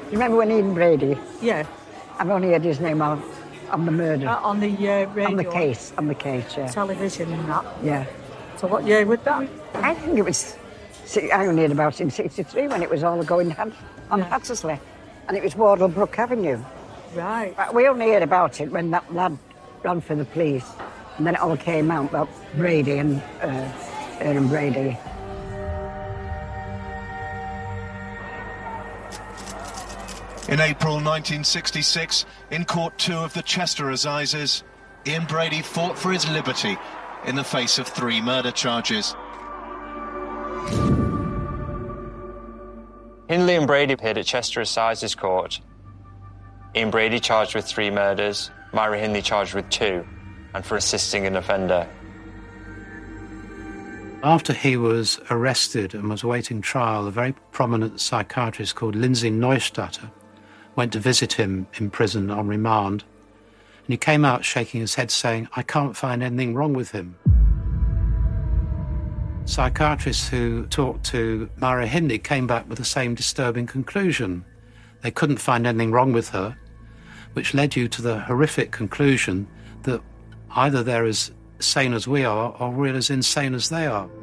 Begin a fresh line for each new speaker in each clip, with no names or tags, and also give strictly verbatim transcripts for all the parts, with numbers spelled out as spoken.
You remember when Ian Brady?
Yeah.
I've only heard his name on, on the murder.
Uh, on the uh, radio.
On the case, on the case, yeah.
Television and that.
Yeah.
So what year was that?
I think it was, I only heard about it in sixty-three when it was all going on
Yeah.
Hattersley. And it was Wardlebrook Avenue.
Right.
But we only heard about it when that lad ran for the police. And then it all came out about Brady and uh, Aaron Brady.
In April nineteen sixty-six, in Court two of the Chester Assizes, Ian Brady fought for his liberty in the face of three murder charges.
Hindley and Brady appeared at Chester Assizes Court. Ian Brady charged with three murders, Myra Hindley charged with two, and for assisting an offender.
After he was arrested and was awaiting trial, a very prominent psychiatrist called Lindsay Neustadter went to visit him in prison on remand, and he came out shaking his head saying, "I can't find anything wrong with him." Psychiatrists who talked to Myra Hindley came back with the same disturbing conclusion. They couldn't find anything wrong with her, which led you to the horrific conclusion that either they're as sane as we are or we're as insane as they are.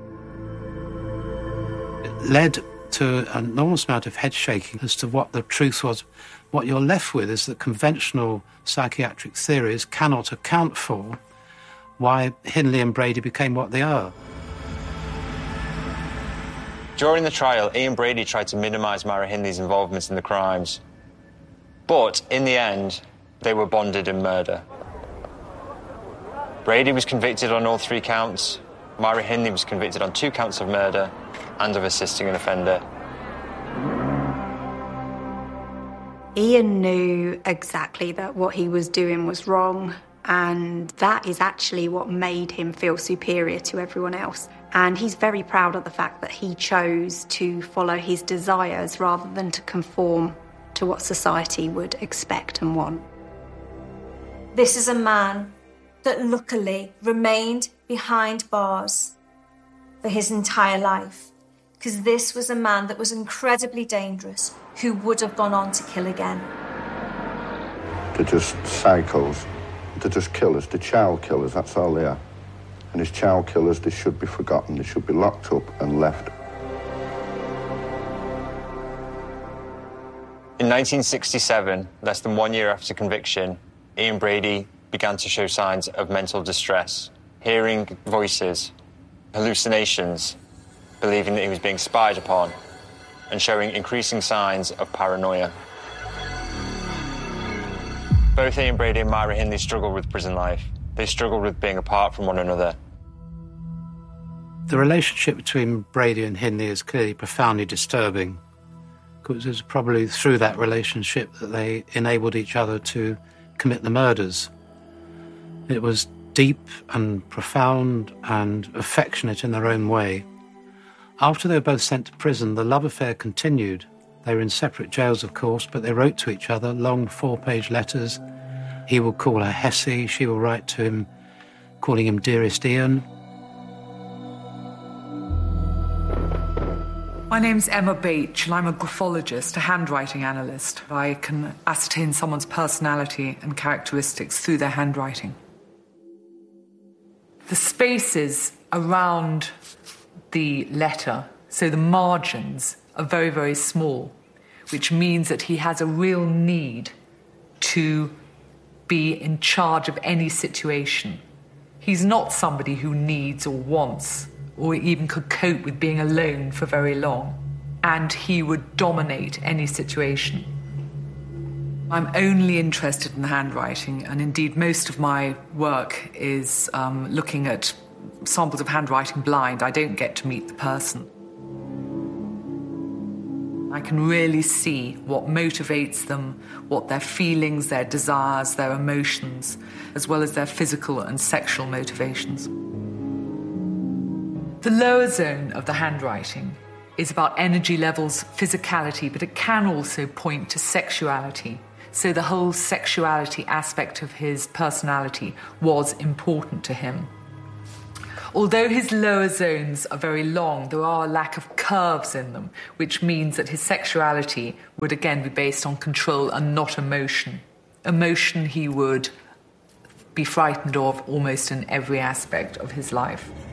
It led to an enormous amount of head shaking as to what the truth was. What you're left with is that conventional psychiatric theories cannot account for why Hindley and Brady became what they are.
During the trial, Ian Brady tried to minimise Myra Hindley's involvement in the crimes. But in the end, they were bonded in murder. Brady was convicted on all three counts. Myra Hindley was convicted on two counts of murder and of assisting an offender.
Ian knew exactly that what he was doing was wrong, and that is actually what made him feel superior to everyone else. And he's very proud of the fact that he chose to follow his desires rather than to conform to what society would expect and want.
This is a man that luckily remained behind bars for his entire life, because this was a man that was incredibly dangerous, who would have gone on to kill again.
They're just psychos. They're just killers. They're child killers, that's all they are. And as child killers, they should be forgotten. They should be locked up and left.
In nineteen sixty-seven, less than one year after conviction, Ian Brady began to show signs of mental distress, hearing voices, hallucinations, believing that he was being spied upon, and showing increasing signs of paranoia. Both Ian Brady and Myra Hindley struggled with prison life. They struggled with being apart from one another.
The relationship between Brady and Hindley is clearly profoundly disturbing, because it was probably through that relationship that they enabled each other to commit the murders. It was deep and profound and affectionate in their own way. After they were both sent to prison, the love affair continued. They were in separate jails, of course, but they wrote to each other long four-page letters. He would call her Hessie, she will write to him, calling him Dearest Ian.
My name's Emma Bache, and I'm a graphologist, a handwriting analyst. I can ascertain someone's personality and characteristics through their handwriting. The spaces around the letter, so the margins, are very, very small, which means that he has a real need to be in charge of any situation. He's not somebody who needs or wants or even could cope with being alone for very long, and he would dominate any situation. I'm only interested in the handwriting, and indeed most of my work is um, looking at samples of handwriting blind. I don't get to meet the person. I can really see what motivates them, what their feelings, their desires, their emotions, as well as their physical and sexual motivations. The lower zone of the handwriting is about energy levels, physicality, but it can also point to sexuality. So the whole sexuality aspect of his personality was important to him. Although his lower zones are very long, there are a lack of curves in them, which means that his sexuality would again be based on control and not emotion. Emotion he would be frightened of almost in every aspect of his life.